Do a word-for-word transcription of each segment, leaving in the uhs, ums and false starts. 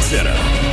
Center.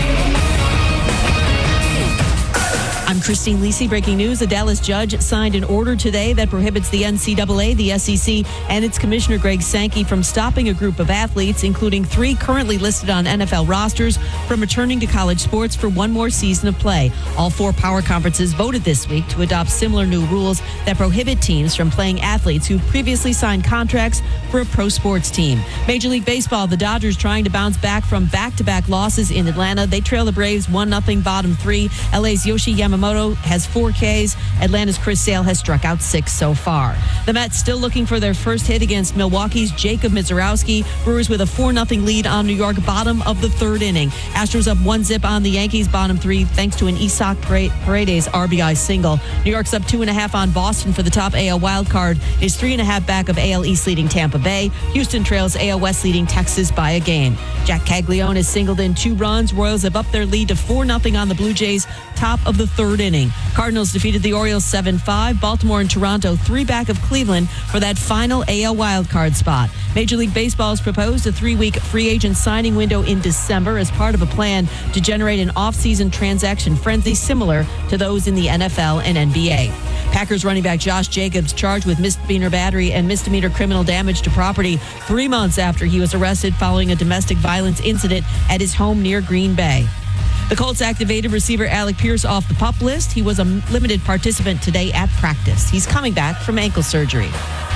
I'm Christine Lisi. Breaking news. A Dallas judge signed an order today that prohibits the N C double A, the S E C, and its commissioner Greg Sankey from stopping a group of athletes, including three currently listed on N F L rosters, from returning to college sports for one more season of play. All four power conferences voted this week to adopt similar new rules that prohibit teams from playing athletes who previously signed contracts for a pro sports team. Major League Baseball, the Dodgers trying to bounce back from back-to-back losses in Atlanta. They trail the Braves one nothing bottom three. L A's Yoshi Yamamoto has four Ks. Atlanta's Chris Sale has struck out six so far. The Mets still looking for their first hit against Milwaukee's Jacob Mizorowski. Brewers with a four nothing lead on New York, bottom of the third inning. Astros up one zip on the Yankees, bottom three, thanks to an Isaac Paredes R B I single. New York's up two and a half on Boston for the top A L wild card. Is three and a half back of A L East leading Tampa Bay. Houston trails A L West leading Texas by a game. Jack Caglione has singled in two runs. Royals have upped their lead to four nothing on the Blue Jays, top of the third inning. Cardinals defeated the Orioles seven five. Baltimore and Toronto three back of Cleveland for that final A L wildcard spot. Major League Baseball has proposed a three-week free agent signing window in December as part of a plan to generate an off-season transaction frenzy similar to those in the N F L and N B A. Packers running back Josh Jacobs charged with misdemeanor battery and misdemeanor criminal damage to property three months after he was arrested following a domestic violence incident at his home near Green Bay. The Colts activated receiver Alec Pierce off the PUP list. He was a limited participant today at practice. He's coming back from ankle surgery.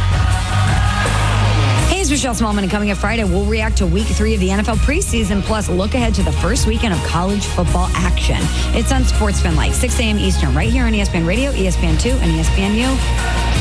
Hey, it's Michelle Smallman, and coming up Friday, we'll react to week three of the N F L preseason, plus look ahead to the first weekend of college football action. It's on SportsFin Light, six a.m. Eastern, right here on E S P N Radio, E S P N two, and E S P N U.